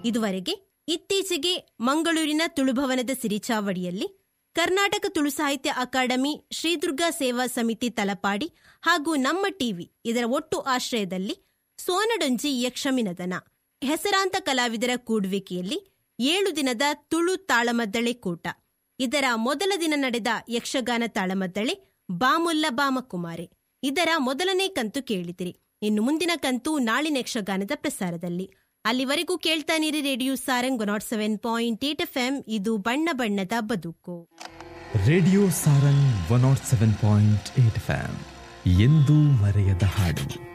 ಇದುವರೆಗೆ ಇತ್ತೀಚೆಗೆ ಮಂಗಳೂರಿನ ತುಳುಭವನದ ಸಿರಿಚಾವಡಿಯಲ್ಲಿ ಕರ್ನಾಟಕ ತುಳು ಸಾಹಿತ್ಯ ಅಕಾಡೆಮಿ, ಶ್ರೀದುರ್ಗಾ ಸೇವಾ ಸಮಿತಿ ತಲಪಾಡಿ ಹಾಗೂ ನಮ್ಮ ಟಿವಿ ಇದರ ಒಟ್ಟು ಆಶ್ರಯದಲ್ಲಿ ಸೋನಡೊಂಜಿ ಯಕ್ಷಮಿನದನ ಹೆಸರಾಂತ ಕಲಾವಿದರ ಕೂಡುವಿಕೆಯಲ್ಲಿ 7 ದಿನದ ತುಳು ತಾಳಮದ್ದಳೆ ಕೂಟ. ಇದರ ಮೊದಲ ದಿನ ನಡೆದ ಯಕ್ಷಗಾನ ತಾಳಮದ್ದಳೆ ಬಾಮುಲ್ಲ ಬಾಮಕುಮಾರೆ. ಇದರ ಮೊದಲನೇ ಕಂತು ಕೇಳಿದಿರಿ. ಇನ್ನು ಮುಂದಿನ ಕಂತು ನಾಳಿನ ಯಕ್ಷಗಾನದ ಪ್ರಸಾರದಲ್ಲಿ. ಅಲ್ಲಿವರೆಗೂ ಕೇಳ್ತಾನಿರಿ ರೇಡಿಯೋ ಸಾರಂಗ್ 107.8 FM. ಇದು ಬಣ್ಣ ಬಣ್ಣದ ಬದುಕು. Radio Sarang 107.8 FM. ಎಂದೂ ಮರೆಯದ ಹಾಡು.